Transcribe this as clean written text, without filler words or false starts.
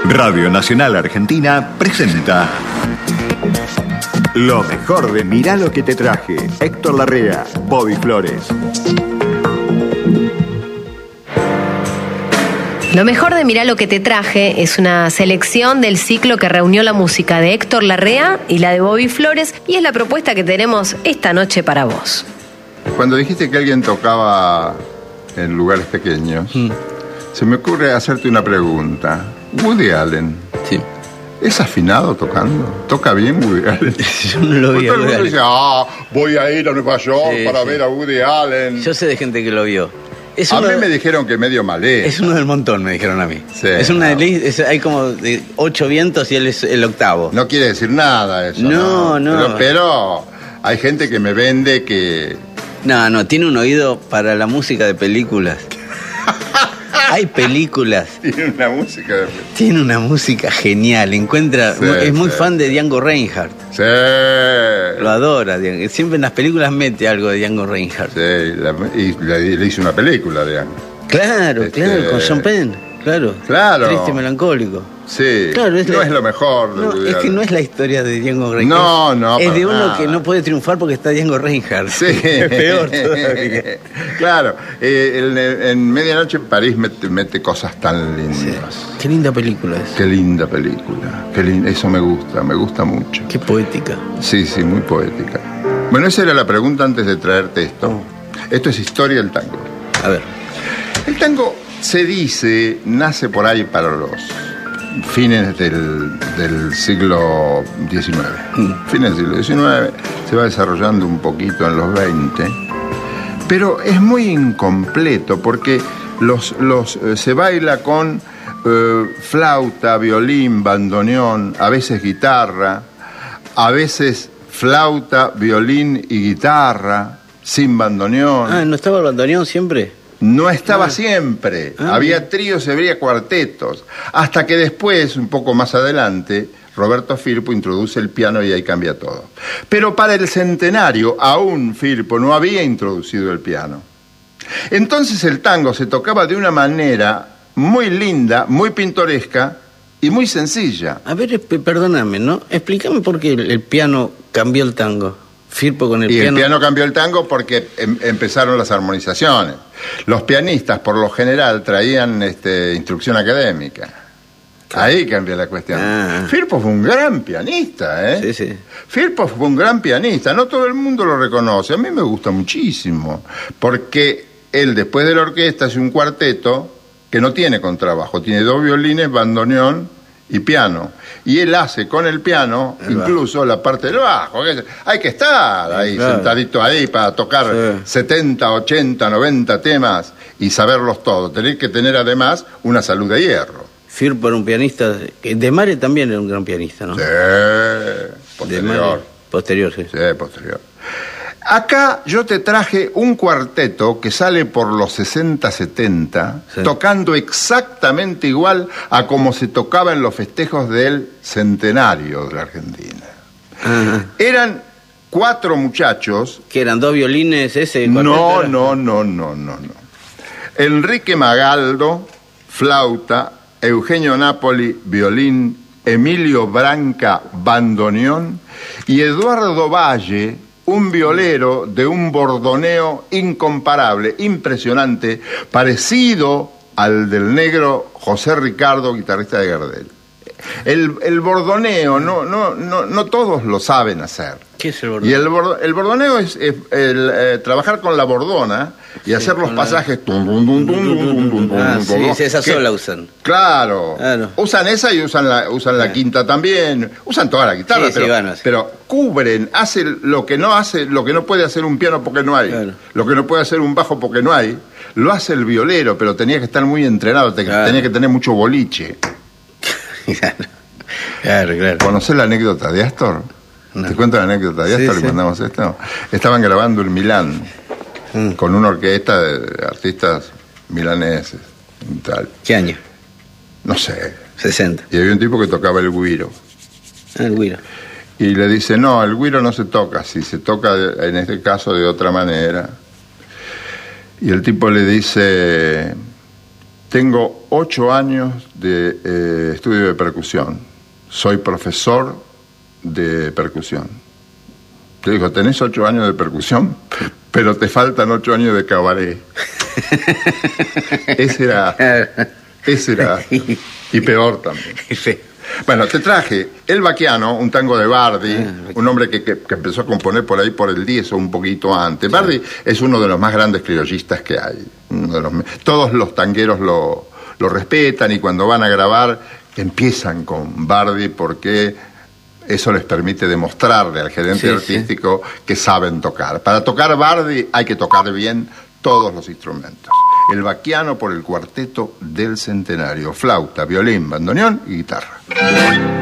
Radio Nacional Argentina presenta lo mejor de Mirá lo que te traje. Héctor Larrea, Bobby Flores. Lo mejor de Mirá lo que te traje es una selección del ciclo que reunió la música de Héctor Larrea y la de Bobby Flores, y es la propuesta que tenemos esta noche para vos. Cuando dijiste que alguien tocaba en lugares pequeños, se me ocurre hacerte una pregunta. Woody Allen. Sí. ¿Es afinado tocando? ¿Toca bien Woody Allen? Yo no lo vi a Todo el Woody mundo Allen. dice, voy a ir a Nueva York para ver a Woody Allen. Yo sé de gente que lo vio. A mí me dijeron que medio malé. Es uno del montón, me dijeron a mí. Sí, es una hay como 8 vientos y él es el octavo. No quiere decir nada eso. No. Pero hay gente que me vende que... No, tiene un oído para la música de películas. Hay películas. Tiene una música Genial. Es muy fan de Django Reinhardt. Sí. Lo adora. Siempre en las películas mete algo de Django Reinhardt. Sí, y le hizo una película de Django. Claro, con Sean Penn. Claro. Triste y melancólico. Sí. Claro, es lo mejor. No, es que no es la historia de Django Reinhardt. No. Es de uno nada. que no puede triunfar porque está Django Reinhardt. Sí. Es peor todavía. Claro. En Medianoche en París mete cosas tan lindas. Sí. Qué linda película es. Qué linda película. Eso me gusta mucho. Qué poética. Sí, muy poética. Bueno, esa era la pregunta antes de traerte esto. Esto es historia del tango. A ver. El tango, se dice, nace por ahí para los fines del siglo XIX. Fines del siglo XIX, se va desarrollando un poquito en los 20, pero es muy incompleto porque se baila con flauta, violín, bandoneón, a veces guitarra, a veces flauta, violín y guitarra, sin bandoneón. ¿No estaba el bandoneón siempre? No estaba siempre. Había tríos y había cuartetos. Hasta que después, un poco más adelante, Roberto Firpo introduce el piano y ahí cambia todo. Pero para el centenario, aún Firpo no había introducido el piano. Entonces el tango se tocaba de una manera muy linda, muy pintoresca y muy sencilla. A ver, perdóname, ¿no? Explícame por qué el piano cambió el tango. Firpo con el piano. El piano cambió el tango porque empezaron las armonizaciones. Los pianistas, por lo general, traían instrucción académica. Claro. Ahí cambia la cuestión. Firpo fue un gran pianista, ¿eh? Sí. Firpo fue un gran pianista. No todo el mundo lo reconoce. A mí me gusta muchísimo. Porque él, después de la orquesta, hace un cuarteto que no tiene contrabajo. Tiene 2 violines, bandoneón y piano. Y él hace con el piano incluso la parte del bajo. Hay que estar ahí, claro, sentadito ahí para tocar 70, 80, 90 temas y saberlos todos. Tenés que tener además una salud de hierro. Firpo era un pianista, De Mare también era un gran pianista, ¿no? Sí, posterior. Posterior. Sí, posterior. Acá yo te traje un cuarteto que sale por los 60-70, tocando exactamente igual a como se tocaba en los festejos del centenario de la Argentina. Eran 4 muchachos. ¿Que eran 2 violines ese? No. Enrique Magaldo, flauta, Eugenio Napoli, violín, Emilio Branca, bandoneón, y Eduardo Valle, un violero de un bordoneo incomparable, impresionante, parecido al del negro José Ricardo, guitarrista de Gardel. El bordoneo, no todos lo saben hacer. ¿Qué es el bordoneo? Y el bordoneo es trabajar con la bordona y hacer los pasajes. Esa sola usan. Claro. Usan esa y usan la quinta también. Usan toda la guitarra, pero cubren, hacen lo que no puede hacer un piano porque no hay, lo que no puede hacer un bajo porque no hay, lo hace el violero, pero tenía que estar muy entrenado, tenía que tener mucho boliche. Claro. ¿Conocés la anécdota de Astor? No. ¿Te cuento la anécdota de Astor? Le mandamos esto. Estaban grabando en Milán con una orquesta de artistas milaneses y tal. ¿Qué año? No sé. 60. Y había un tipo que tocaba el güiro. El güiro. Y le dice, no, el güiro no se toca así, se toca en este caso de otra manera. Y el tipo le dice, Tengo 8 años de estudio de percusión. Soy profesor de percusión. Te digo, tenés 8 años de percusión, pero te faltan 8 años de cabaret. Ese era. Y peor también. Sí. Bueno, te traje El Bachiano, un tango de Bardi, un hombre que empezó a componer por ahí por el 10 o un poquito antes. Bardi es uno de los más grandes criollistas que hay. Todos los tangueros lo respetan, y cuando van a grabar empiezan con Bardi porque eso les permite demostrarle al gerente artístico que saben tocar. Para tocar Bardi hay que tocar bien todos los instrumentos. El Bachiano por el Cuarteto del Centenario: flauta, violín, bandoneón y guitarra.